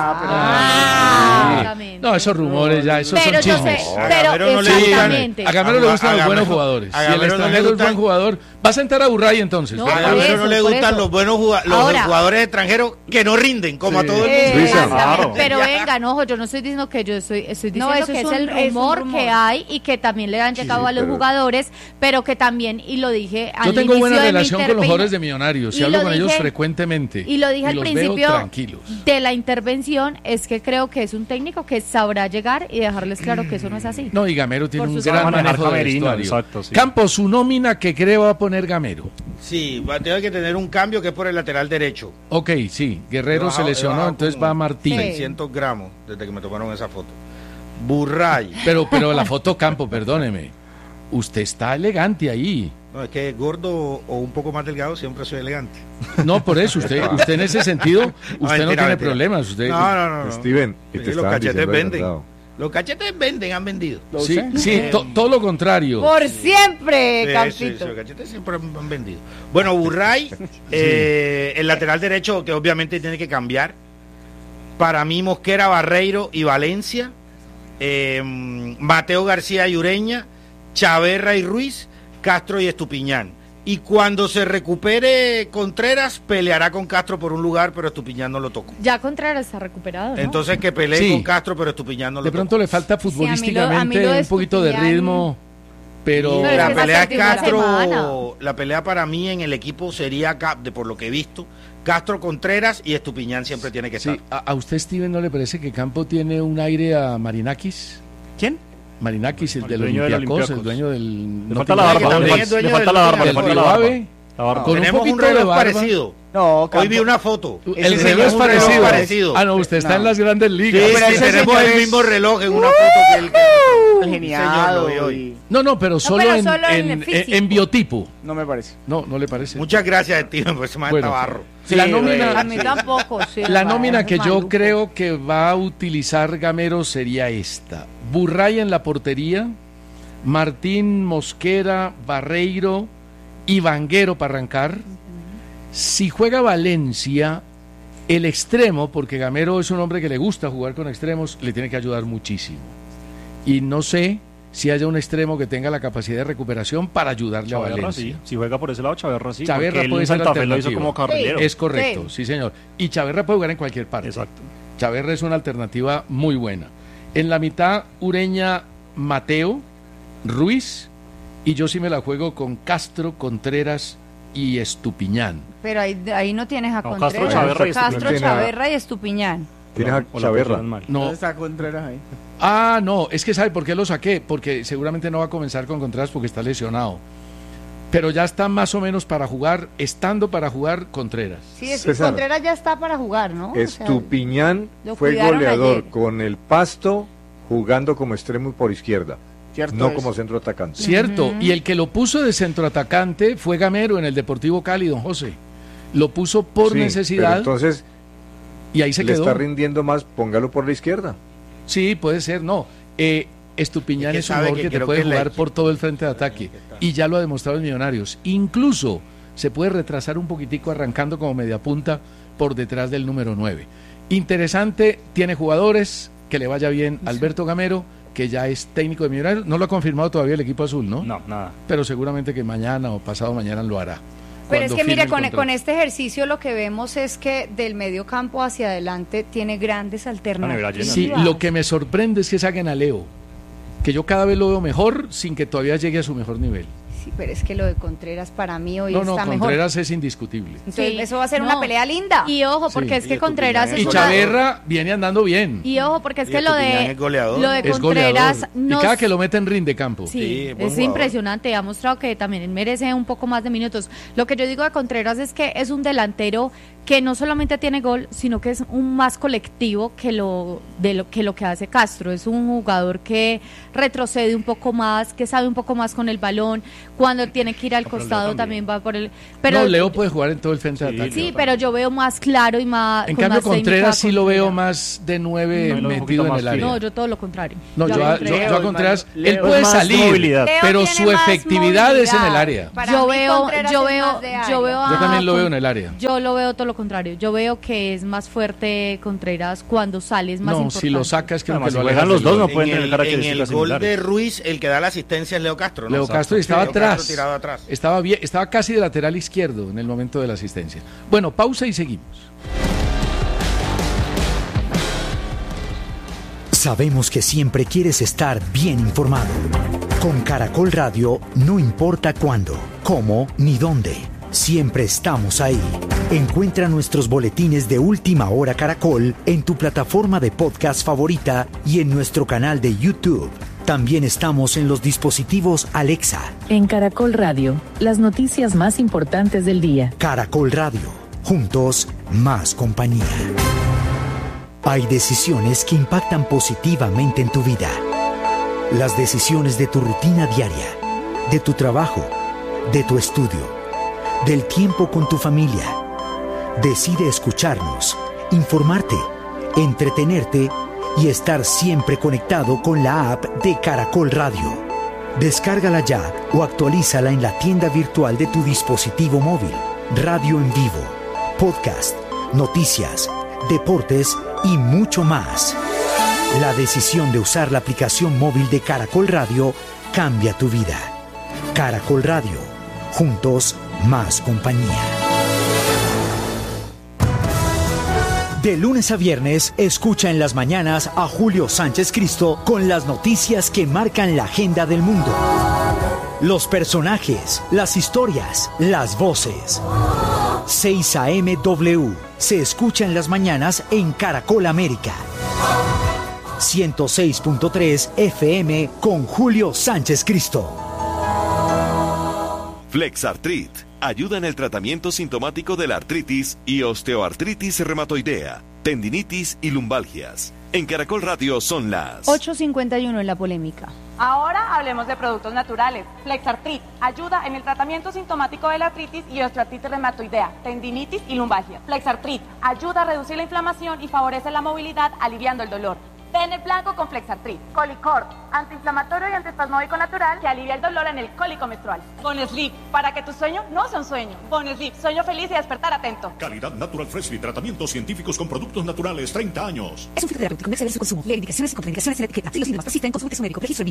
no, esos rumores ya, esos son chismes. Pero exactamente. A Gamero le gustan los buenos jugadores. Si el extranjero es buen jugador, va a sentar a Burray entonces. A Gamero no le gustan los buenos jugadores extranjeros que no rinden, como a todo el mundo. Claro. Pero venga, no, yo no estoy diciendo que estoy diciendo que es el rumor que hay y que también le han llegado a los jugadores, pero que también, y lo dije al inicio, yo tengo buena relación con los jugadores de Millonarios y hablo con ellos frecuentemente. Y lo dije al principio de la intervención, es que creo que es un técnico que sabrá llegar y dejarles claro que eso no es así. No, y Gamero tiene un gran manejo de vestuario. Exacto, sí. Campos, su nómina que cree va a poner Gamero. Sí, tiene que tener un cambio que es por el lateral derecho. Ok, sí, Guerrero se lesionó, entonces va Martín. 600 gramos desde que me tomaron esa foto. Burray. Pero la foto, Campo, perdóneme. Usted está elegante ahí. No, es que gordo o un poco más delgado siempre soy elegante. No, por eso, usted en ese sentido, usted no tiene problemas. Usted... No. Steven, y te los cachetes venden. Los cachetes han vendido. Sí, todo lo contrario. Por siempre, Campito. Sí, los cachetes siempre han vendido. Bueno, Burray, el lateral derecho, que obviamente tiene que cambiar. Para mí, Mosquera, Barreiro y Valencia. Mateo García y Ureña. Chaverra y Ruiz. Castro y Estupiñán. Y cuando se recupere Contreras, peleará con Castro por un lugar, pero Estupiñán no lo tocó. Ya Contreras está recuperado, ¿no? Entonces que pelee con Castro, pero Estupiñán no lo tocó. De pronto le falta futbolísticamente un poquito de ritmo, pero la pelea es Castro. La pelea para mí en el equipo sería, por lo que he visto, Castro, Contreras y Estupiñán siempre tiene que estar. Sí. ¿A usted, Steven, no le parece que Campo tiene un aire a Marinakis? ¿Quién? Marinakis, el del Olympiacos, el dueño del... Le falta la barba. Le falta la barba. Tenemos un reloj parecido. No, hoy vi una foto. El reloj es parecido. Ah, no, usted está en las grandes ligas. Sí, tenemos el mismo reloj en una foto que el genial. No, pero solo en biotipo. No me parece. No le parece. Muchas gracias, Steven, por ese más tabarro. La nómina, a mí tampoco. Sí, la nómina que yo creo que va a utilizar Gamero sería esta: Burray en la portería, Martín, Mosquera, Barreiro y Vanguero para arrancar. Si juega Valencia, el extremo, porque Gamero es un hombre que le gusta jugar con extremos, le tiene que ayudar muchísimo. Y no sé si haya un extremo que tenga la capacidad de recuperación para ayudarle a Valencia. Sí. Si juega por ese lado, Chaverra sí. Chaverra puede ser Santa Fe lo hizo como carrilero. Es correcto, sí señor. Y Chaverra puede jugar en cualquier parte. Exacto. Chaverra es una alternativa muy buena. En la mitad, Ureña, Mateo, Ruiz, y yo sí me la juego con Castro, Contreras y Estupiñán. Pero ahí no tienes a Contreras. Castro, Chaverra y Estupiñán. Tienes a Chaverra. No. ¿Dónde está Contreras ahí? No, es que ¿sabe por qué lo saqué? Porque seguramente no va a comenzar con Contreras porque está lesionado. Pero ya está más o menos para jugar, estando para jugar Contreras. Sí, Contreras ya está para jugar, ¿no? Estupiñán fue goleador con el Pasto jugando como extremo por izquierda. No como centro atacante. Cierto, y el que lo puso de centro atacante fue Gamero en el Deportivo Cali, don José. Lo puso por necesidad. Pero entonces, y ahí se quedó. Le está rindiendo más, póngalo por la izquierda. Sí, puede ser, no. Estupiñán es un jugador que te puede jugar por todo el frente de ataque. Y ya lo ha demostrado en Millonarios. Incluso se puede retrasar un poquitico arrancando como media punta por detrás del número 9. Interesante, tiene jugadores, que le vaya bien. Alberto Gamero, que ya es técnico de Millonarios, no lo ha confirmado todavía el equipo azul, ¿no? No, nada. Pero seguramente que mañana o pasado mañana lo hará. Pero es que mire, con este ejercicio lo que vemos es que del medio campo hacia adelante tiene grandes alternativas. Sí, lo que me sorprende es que saquen a Leo, que yo cada vez lo veo mejor sin que todavía llegue a su mejor nivel. Sí, pero es que lo de Contreras para mí hoy está mejor. Contreras es indiscutible. Entonces, eso va a ser una pelea linda. Y ojo, porque es que Contreras es y Chaverra viene andando bien. Y ojo, porque es que lo de es Contreras y cada que lo meten rinde campo. Sí, es impresionante, ha mostrado que también merece un poco más de minutos. Lo que yo digo de Contreras es que es un delantero que no solamente tiene gol, sino que es un más colectivo que lo que hace Castro. Es un jugador que retrocede un poco más, que sabe un poco más con el balón. Cuando tiene que ir al costado también va por el... Pero Leo puede jugar en todo el frente de ataque. Sí, pero yo veo más claro y más... En cambio, Contreras sí lo veo más de 9 metido en el área. No, yo todo lo contrario. No, yo a Contreras, él puede salir, pero su efectividad es en el área. Yo también lo veo en el área. Yo lo veo todo lo contrario. Yo veo que es más fuerte Contreras cuando sale, es más importante. No, si lo sacas, creo que lo alejan los dos, no pueden tener características similares. En el gol de Ruiz, el que da la asistencia es Leo Castro, ¿no? Leo Castro estaba atrás. Estaba casi de lateral izquierdo en el momento de la asistencia. Bueno, pausa y seguimos. Sabemos que siempre quieres estar bien informado. Con Caracol Radio, no importa cuándo, cómo ni dónde. Siempre estamos ahí. Encuentra nuestros boletines de Última Hora Caracol en tu plataforma de podcast favorita y en nuestro canal de YouTube. También estamos en los dispositivos Alexa. En Caracol Radio, las noticias más importantes del día. Caracol Radio, juntos, más compañía. Hay decisiones que impactan positivamente en tu vida. Las decisiones de tu rutina diaria, de tu trabajo, de tu estudio, del tiempo con tu familia. Decide escucharnos, informarte, entretenerte y estar siempre conectado con la app de Caracol Radio. Descárgala ya o actualízala en la tienda virtual de tu dispositivo móvil. Radio en vivo, podcast, noticias, deportes y mucho más. La decisión de usar la aplicación móvil de Caracol Radio cambia tu vida. Caracol Radio, juntos, más compañía. De lunes a viernes, escucha en las mañanas a Julio Sánchez Cristo con las noticias que marcan la agenda del mundo. Los personajes, las historias, las voces. 6 AM W se escucha en las mañanas en Caracol América. 106.3 FM con Julio Sánchez Cristo. Flexartrit ayuda en el tratamiento sintomático de la artritis y osteoartritis reumatoidea, tendinitis y lumbalgias. En Caracol Radio son las 8:51 en la polémica. Ahora hablemos de productos naturales. Flexartrit ayuda en el tratamiento sintomático de la artritis y osteoartritis reumatoidea, tendinitis y lumbalgia. Flexartrit ayuda a reducir la inflamación y favorece la movilidad, aliviando el dolor. Pene blanco con Flexartrit. Colicor, antiinflamatorio y antiespasmódico natural que alivia el dolor en el cólico menstrual. Bonesleep, para que tu sueño no sea un sueño. Bonesleep, sueño feliz y despertar atento. Calidad Natural Freshly, tratamientos científicos con productos naturales, 30 años. Es un filtro terapéutico, no exceder su consumo. Leer indicaciones y contraindicaciones en la etiqueta. Si los síntomas persisten, consulte su médico. Registro BIM.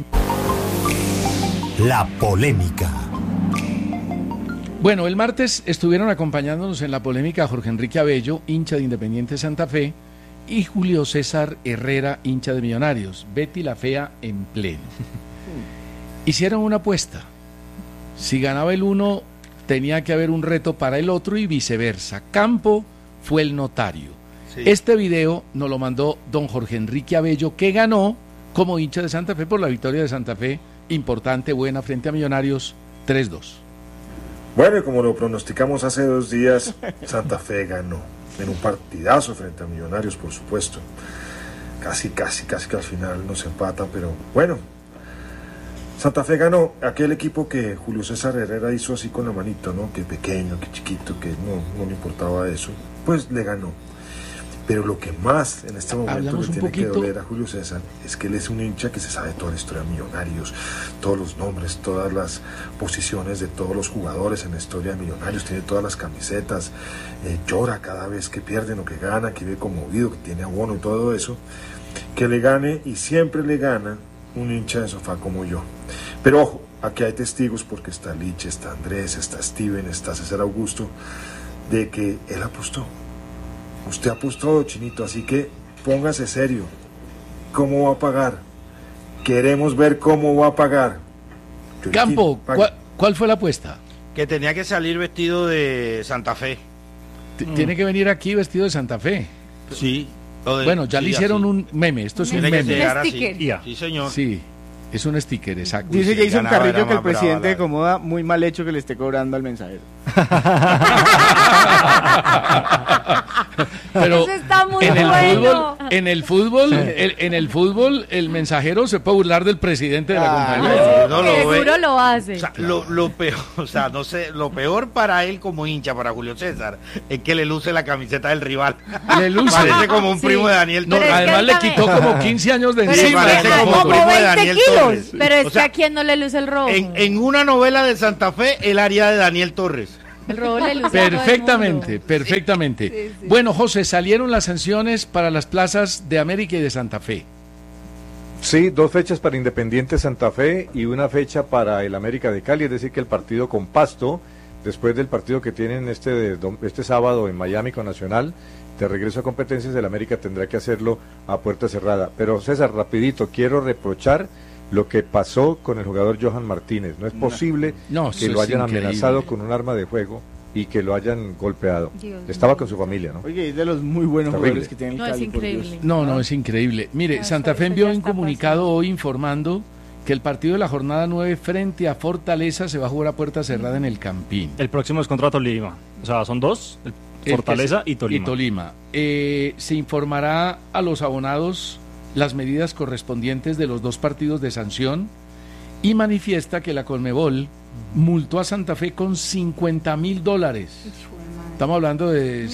La polémica. Bueno, el martes estuvieron acompañándonos en la polémica Jorge Enrique Abello, hincha de Independiente Santa Fe, y Julio César Herrera, hincha de Millonarios. Betty la Fea en pleno. Hicieron una apuesta. Si ganaba el uno, tenía que haber un reto para el otro y viceversa. Campo fue el notario. Sí. Este video nos lo mandó don Jorge Enrique Abello, que ganó como hincha de Santa Fe por la victoria de Santa Fe, importante, buena, frente a Millonarios, 3-2. Bueno, y como lo pronosticamos hace 2 días, Santa Fe ganó. En un partidazo frente a Millonarios, por supuesto. Casi que al final nos empata, pero bueno. Santa Fe ganó. Aquel equipo que Julio César Herrera hizo así con la manito, ¿no? Que pequeño, que chiquito, que no le importaba eso. Pues le ganó. Pero lo que más en este momento le tiene que doler a Julio César es que él es un hincha que se sabe toda la historia de Millonarios, todos los nombres, todas las posiciones de todos los jugadores en la historia de Millonarios, tiene todas las camisetas, llora cada vez que pierden o que gana, que vive conmovido, que tiene abono y todo eso. Que le gane, y siempre le gana, un hincha de sofá como yo. Pero ojo, aquí hay testigos porque está Liche, está Andrés, está Steven, está César Augusto, de que él apostó. Usted apostó, Chinito, así que póngase serio. ¿Cómo va a pagar? Queremos ver cómo va a pagar. Campo, ¿Cuál fue la apuesta? Que tenía que salir vestido de Santa Fe. Tiene que venir aquí vestido de Santa Fe. Sí. Bueno, ya le hicieron un meme. Esto es un meme. Sí, señor. Sí, es un sticker, exacto. Dice Jason Carrillo que el presidente de Comoda, muy mal hecho que le esté cobrando al mensajero. Pero eso está muy en el fútbol el mensajero se puede burlar del presidente de la compañía. Seguro lo hace. O sea, lo peor, o sea, no sé, lo peor para él como hincha, para Julio César, es que le luce la camiseta del rival. Le luce. Parece como un primo de Daniel Torres. Además le quitó como 15 años de encima. Parece como un primo de Daniel Torres. Pero es que a quién no le luce el rojo. En una novela de Santa Fe, el área de Daniel Torres. El robo le luce perfectamente. Sí. Bueno, José, salieron las sanciones para las plazas de América y de Santa Fe. Sí, 2 fechas para Independiente Santa Fe y 1 fecha para el América de Cali, es decir que el partido con Pasto, después del partido que tienen este sábado en Miami con Nacional, de regreso a competencias, el América tendrá que hacerlo a puerta cerrada. Pero César, rapidito, quiero reprochar lo que pasó con el jugador Johan Martínez. No es posible que lo hayan amenazado con un arma de fuego y que lo hayan golpeado. Estaba con su familia, ¿no? Oye, es de los muy buenos jugadores que tiene el Cali. Es increíble. No, es increíble. Mire, Santa Fe envió un comunicado hoy informando que el partido de la jornada 9 frente a Fortaleza se va a jugar a puerta cerrada en el Campín. El próximo es contra Tolima. O sea, son 2, Fortaleza y Tolima. Se informará a los abonados las medidas correspondientes de los 2 partidos de sanción y manifiesta que la Conmebol multó a Santa Fe con $50,000. Estamos hablando de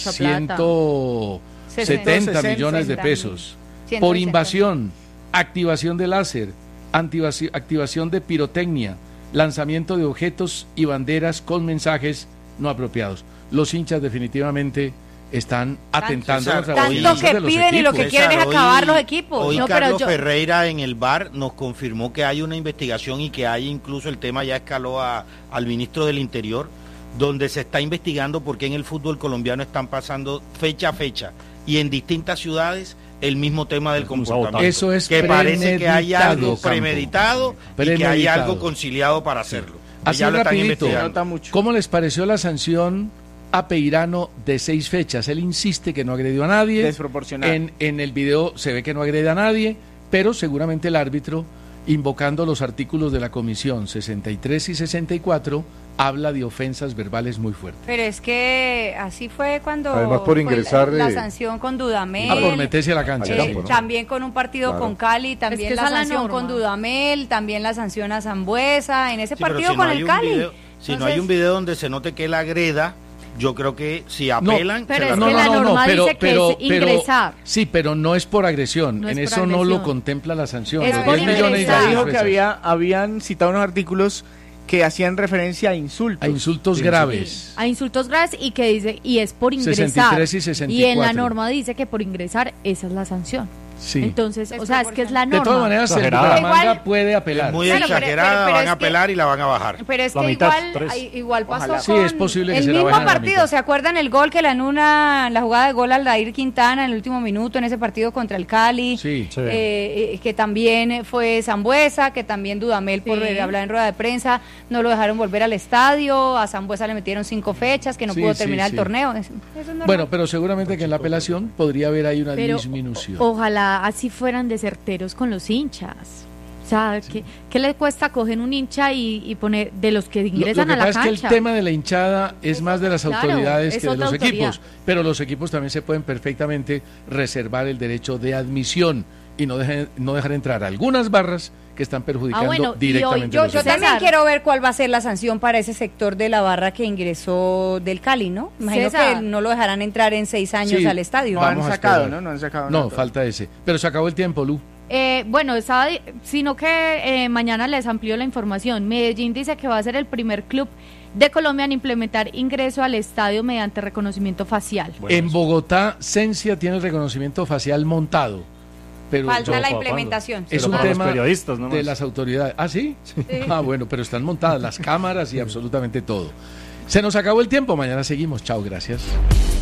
170 millones de pesos por invasión, activación de láser, activación de pirotecnia, lanzamiento de objetos y banderas con mensajes no apropiados. Los hinchas definitivamente están atentando contra los tanto que piden y lo que quieren es acabar los equipos. Hoy Carlos Ferreira en el VAR nos confirmó que hay una investigación y que hay incluso el tema ya escaló al ministro del Interior, donde se está investigando por qué en el fútbol colombiano están pasando fecha a fecha y en distintas ciudades el mismo tema del comportamiento. Eso es que parece que hay algo premeditado y que hay algo conciliado para hacerlo. Así rapidito, ¿cómo les pareció la sanción a Peirano de 6 fechas? Él insiste que no agredió a nadie. Desproporcional. En el video se ve que no agrede a nadie, pero seguramente el árbitro, invocando los artículos de la comisión 63 y 64, habla de ofensas verbales muy fuertes. Pero es que así fue cuando además por ingresar la sanción con Dudamel. Por meterse a la cancha. Campo, ¿no? También con un partido con Cali, también la sanción con Dudamel, también la sanción a Zambuesa, en ese partido con el Cali. Si no hay un video donde se note que él agreda, yo creo que si apelan... Pero es que la norma dice que es ingresar. Sí, pero no es por agresión. No en eso agresión. No lo contempla la sanción. Es por ingresar. Dijo que habían citado unos artículos que hacían referencia a insultos. A insultos graves. Sí. A insultos graves y que dice, y es por ingresar. 63 y 64. Y en la norma dice que por ingresar esa es la sanción. Sí. Entonces, o sea, es que es la norma. De todas maneras, el Bucaramanga puede apelar. Es muy exagerada, pero van a apelar y la van a bajar. Pero es que igual pasó con sí, es posible que el mismo partido. ¿Se acuerdan el gol que la jugada de gol al Aldair Quintana en el último minuto en ese partido contra el Cali? Sí. Que también fue Zambuesa, que también Dudamel por hablar en rueda de prensa, no lo dejaron volver al estadio, a Zambuesa le metieron 5 fechas, que no pudo terminar el torneo. Eso es bueno, pero seguramente que en la apelación podría haber ahí una disminución. Ojalá así fueran de certeros con los hinchas. O sea, ¿qué le cuesta coger un hincha y poner de los que ingresan a la cancha? Lo que pasa es que el tema de la hinchada es más de las autoridades que de los equipos, pero los equipos también se pueden perfectamente reservar el derecho de admisión y no dejar entrar algunas barras que están perjudicando directamente a los yo también quiero ver cuál va a ser la sanción para ese sector de la barra que ingresó del Cali, ¿no? Imagino que no lo dejarán entrar en 6 años al estadio. No han sacado, ¿no? No han sacado nada. No, falta ese. Pero se acabó el tiempo, Lu. Bueno, sino que mañana les amplió la información. Medellín dice que va a ser el primer club de Colombia en implementar ingreso al estadio mediante reconocimiento facial. En Bogotá, Cencia tiene el reconocimiento facial montado. Pero falta la implementación. Es un tema de las autoridades. ¿Ah, sí? Ah, bueno, pero están montadas las cámaras y absolutamente todo. Se nos acabó el tiempo, mañana seguimos. Chao, gracias.